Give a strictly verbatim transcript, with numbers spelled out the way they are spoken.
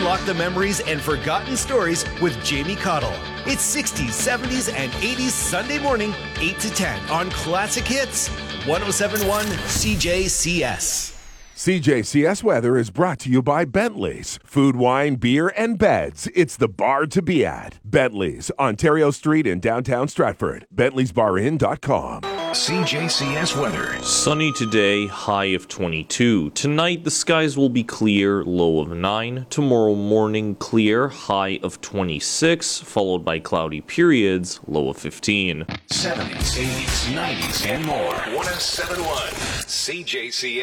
unlock the memories and forgotten stories with Jamie Cottle. It's sixties, seventies, and eighties Sunday morning, eight to ten on Classic Hits, one oh seven point one C J C S. C J C S weather is brought to you by Bentley's. Food, wine, beer, and beds. It's the bar to be at. Bentley's, Ontario Street in downtown Stratford. Bentley's Bar Inn dot com. C J C S weather. Sunny today, high of twenty-two. Tonight, the skies will be clear, low of nine. Tomorrow morning, clear, high of twenty-six, followed by cloudy periods, low of fifteen. seventies, eighties, nineties, and more. one oh seven point one C J C S.